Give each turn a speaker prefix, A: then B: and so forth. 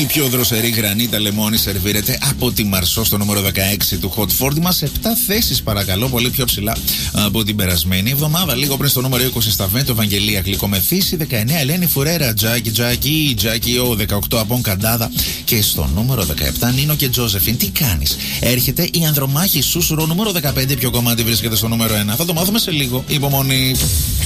A: πιο δροσερή γρανίτα λεμόνι σερβίρεται από τη Μαρσό στο νούμερο 16 του Hot 40 μας. 7 θέσεις παρακαλώ, πολύ πιο ψηλά από την περασμένη εβδομάδα. Λίγο πριν στο νούμερο 20 στα Βέντο, Ευαγγελία Γλυκομεθύση. 19 Ελένη Φουρέρα, Τζάκι Ο. 18 Απόν Καντάδα. Και στο νούμερο 17 Νίνο και Τζόζεφιν. Τι κάνεις? Έρχεται η Ανδρομάχη Σούσουρο νούμερο 15. Ποιο κομμάτι βρίσκεται στο νούμερο 1? Θα το μάθουμε σε λίγο. Υπομονή.